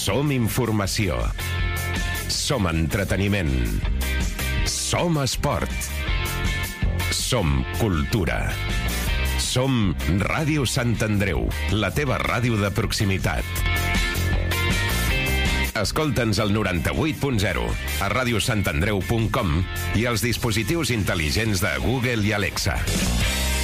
Som informació. Som entreteniment. Som esport. Som cultura. Som Ràdio Sant Andreu, la teva ràdio de proximitat. Escolta'ns al 98.0, a radiosantandreu.com i als dispositius intel·ligents de Google i Alexa.